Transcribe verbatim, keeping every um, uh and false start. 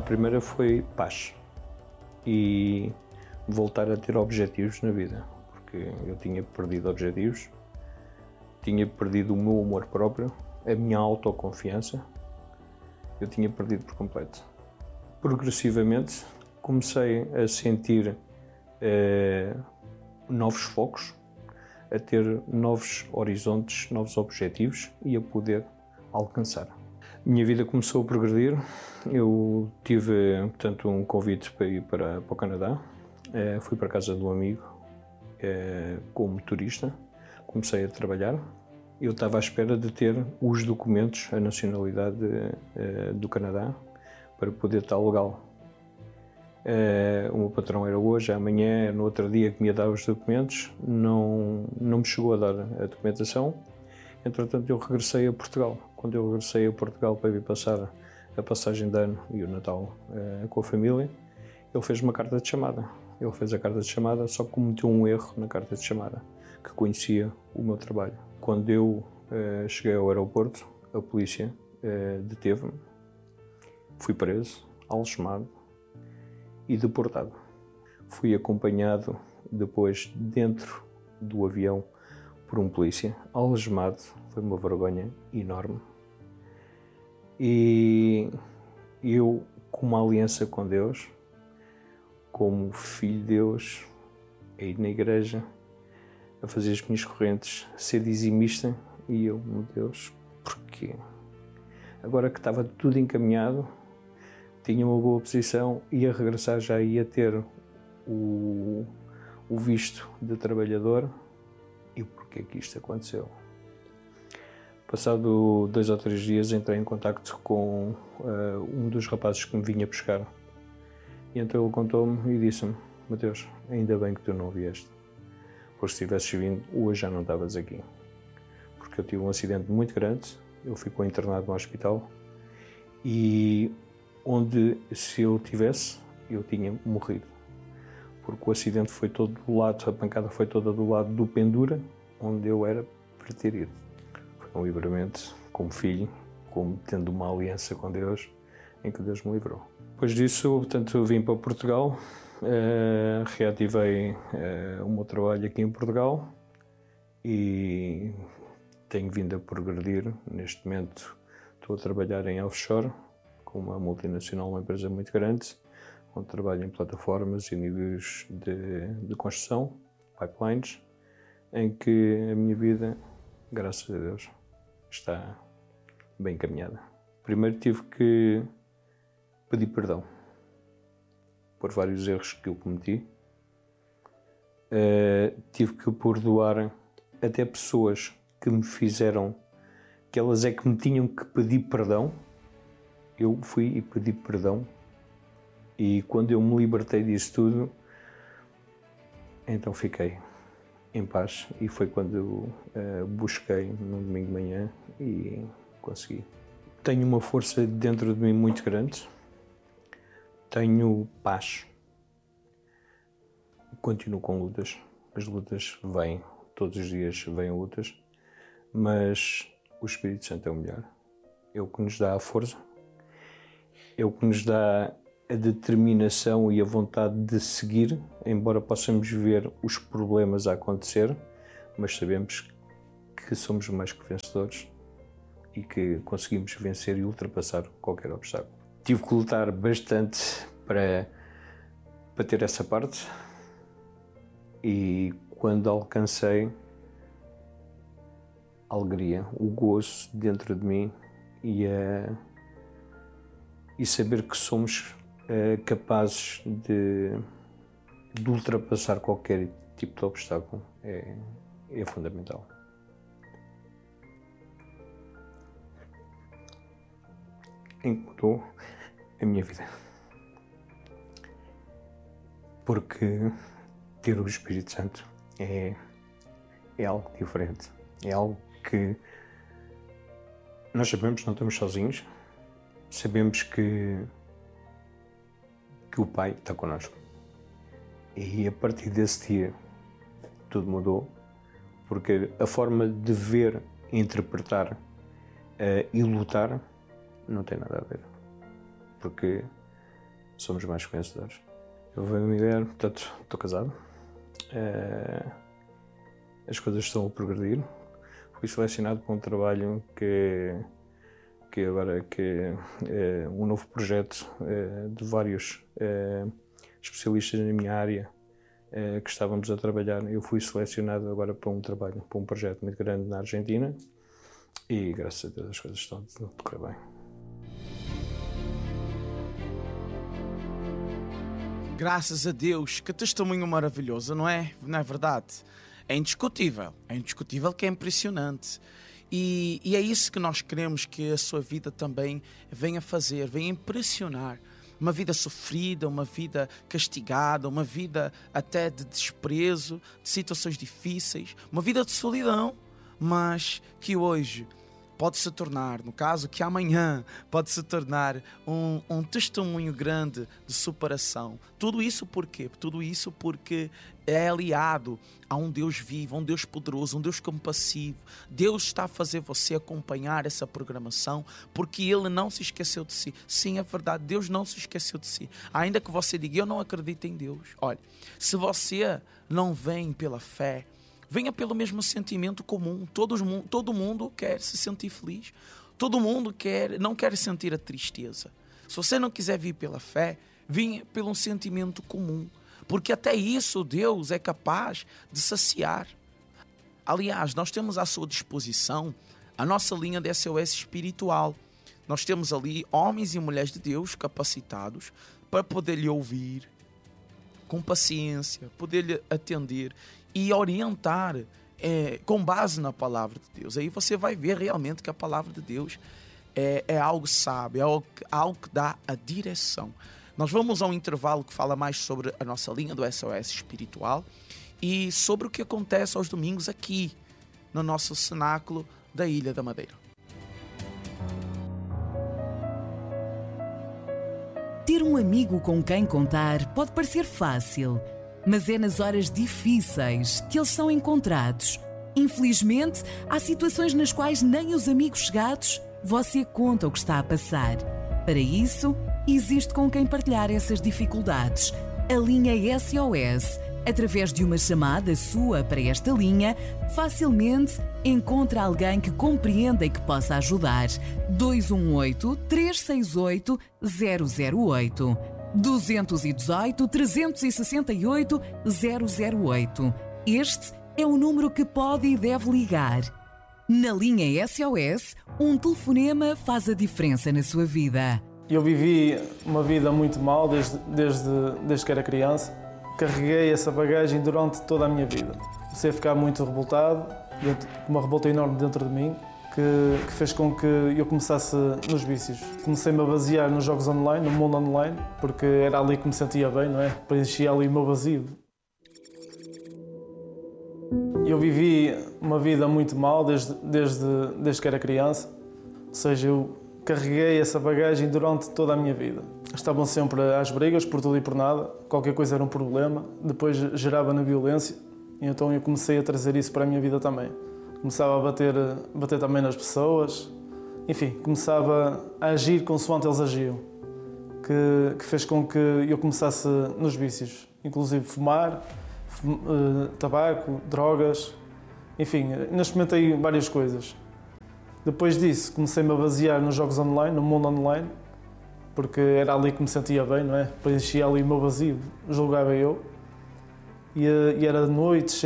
primeira foi paz e voltar a ter objetivos na vida, porque eu tinha perdido objetivos, tinha perdido o meu amor próprio, a minha autoconfiança, eu tinha perdido por completo. Progressivamente comecei a sentir eh, novos focos, a ter novos horizontes, novos objetivos e a poder alcançar. Minha vida começou a progredir, eu tive, portanto, um convite para ir para, para o Canadá, eh, fui para a casa de um amigo eh, como turista, comecei a trabalhar. Eu estava à espera de ter os documentos, a nacionalidade eh, do Canadá, para poder estar legal. Uh, o meu patrão era hoje, amanhã, no outro dia que me ia dar os documentos, não, não me chegou a dar a documentação. Entretanto, eu regressei a Portugal. Quando eu regressei a Portugal para vir passar a passagem de ano e o Natal uh, com a família, ele fez uma carta de chamada. Ele fez a carta de chamada, só que cometeu um erro na carta de chamada, que conhecia o meu trabalho. Quando eu uh, cheguei ao aeroporto, a polícia uh, deteve-me, fui preso, algemado e deportado. Fui acompanhado depois dentro do avião por um polícia, algemado, foi uma vergonha enorme. E eu, com uma aliança com Deus, como filho de Deus, a ir na igreja, a fazer as minhas correntes, a ser dizimista, e eu, meu Deus, porquê? Agora que estava tudo encaminhado, tinha uma boa posição, ia regressar, já ia ter o, o visto de trabalhador. E porquê que isto aconteceu? Passado dois ou três dias entrei em contacto com uh, um dos rapazes que me vinha buscar. E então ele contou-me e disse-me: Mateus, ainda bem que tu não vieste, porque se tivesses vindo, hoje já não estavas aqui. Porque eu tive um acidente muito grande, eu fico internado no hospital e onde, se eu tivesse, eu tinha morrido. Porque o acidente foi todo do lado, a pancada foi toda do lado do Pendura, onde eu era para ter ido. Foi um livramento, como filho, como tendo uma aliança com Deus, em que Deus me livrou. Depois disso, portanto, vim para Portugal, uh, reativei uh, o meu trabalho aqui em Portugal e tenho vindo a progredir. Neste momento estou a trabalhar em offshore, com uma multinacional, uma empresa muito grande, onde trabalho em plataformas e níveis de, de construção, pipelines, em que a minha vida, graças a Deus, está bem encaminhada. Primeiro tive que pedir perdão por vários erros que eu cometi. Uh, tive que perdoar até pessoas que me fizeram, que elas é que me tinham que pedir perdão. Eu fui e pedi perdão, e quando eu me libertei disso tudo, então fiquei em paz, e foi quando eu uh, busquei num domingo de manhã e consegui. Tenho uma força dentro de mim muito grande, tenho paz, continuo com lutas, as lutas vêm, todos os dias vêm lutas, mas o Espírito Santo é o melhor, é o que nos dá a força, é o que nos dá a determinação e a vontade de seguir, embora possamos ver os problemas a acontecer, mas sabemos que somos mais que vencedores e que conseguimos vencer e ultrapassar qualquer obstáculo. Tive que lutar bastante para, para ter essa parte, e quando alcancei, a alegria, o gozo dentro de mim e a e saber que somos uh, capazes de, de ultrapassar qualquer tipo de obstáculo é, é fundamental. Mudou a minha vida, porque ter o Espírito Santo é, é algo diferente, é algo que nós sabemos que não estamos sozinhos. Sabemos que, que o Pai está connosco. E a partir desse dia tudo mudou, porque a forma de ver, interpretar uh, e lutar não tem nada a ver. Porque somos mais que vencedores. Eu vou me ver, portanto, estou casado. Uh, as coisas estão a progredir. Fui selecionado para um trabalho que, que agora que é um novo projeto uh, de vários uh, especialistas na minha área uh, que estávamos a trabalhar. Eu fui selecionado agora para um trabalho, para um projeto muito grande na Argentina e graças a Deus as coisas estão a decorrer bem. Graças a Deus, que testemunho maravilhoso, não é? Não é verdade? É indiscutível, é indiscutível que é impressionante. E, e é isso que nós queremos que a sua vida também venha fazer, venha impressionar. Uma vida sofrida, uma vida castigada, uma vida até de desprezo, de situações difíceis, uma vida de solidão, mas que hoje pode se tornar, no caso que amanhã pode se tornar um, um testemunho grande de superação. Tudo isso por quê? Tudo isso porque é aliado a um Deus vivo, a um Deus poderoso, um Deus compassivo. Deus está a fazer você acompanhar essa programação porque Ele não se esqueceu de si. Sim, é verdade, Deus não se esqueceu de si. Ainda que você diga, eu não acredito em Deus. Olha, se você não vem pela fé, venha pelo mesmo sentimento comum. Todos, todo mundo quer se sentir feliz. Todo mundo quer, não quer sentir a tristeza. Se você não quiser vir pela fé, venha pelo um sentimento comum. Porque até isso Deus é capaz de saciar. Aliás, nós temos à sua disposição a nossa linha de S O S espiritual. Nós temos ali homens e mulheres de Deus capacitados para poder lhe ouvir com paciência, poder lhe atender e orientar é, com base na palavra de Deus. Aí você vai ver realmente que a palavra de Deus é, é algo sábio, é algo, algo que dá a direção. Nós vamos a um intervalo que fala mais sobre a nossa linha do S O S espiritual e sobre o que acontece aos domingos aqui no nosso cenáculo da Ilha da Madeira. Ter um amigo com quem contar pode parecer fácil, mas é nas horas difíceis que eles são encontrados. Infelizmente, há situações nas quais nem os amigos chegados você conta o que está a passar. Para isso, existe com quem partilhar essas dificuldades. A linha S O S, através de uma chamada sua para esta linha, facilmente encontra alguém que compreenda e que possa ajudar. dois um oito, três seis oito, zero zero oito. dois um oito, três seis oito, zero zero oito. Este é o número que pode e deve ligar. Na linha S O S, um telefonema faz a diferença na sua vida. Eu vivi uma vida muito mal desde, desde, desde que era criança. Carreguei essa bagagem durante toda a minha vida. Comecei a ficar muito revoltado, uma revolta enorme dentro de mim, que, que fez com que eu começasse nos vícios. Comecei-me a basear nos jogos online, no mundo online, porque era ali que me sentia bem, não é? Preenchia ali o meu vazio. Eu vivi uma vida muito mal desde, desde, desde que era criança, ou seja, eu carreguei essa bagagem durante toda a minha vida. Estavam sempre às brigas, por tudo e por nada, qualquer coisa era um problema, depois gerava na violência, e então eu comecei a trazer isso para a minha vida também. Começava a bater, bater também nas pessoas, enfim, começava a agir consoante eles agiam, que, que fez com que eu começasse nos vícios, inclusive fumar, fum, uh, tabaco, drogas, enfim, ainda experimentei várias coisas. Depois disso, comecei-me a basear nos jogos online, no mundo online, porque era ali que me sentia bem, não é? Preenchia ali o meu vazio, julgava eu. E, e era de noite,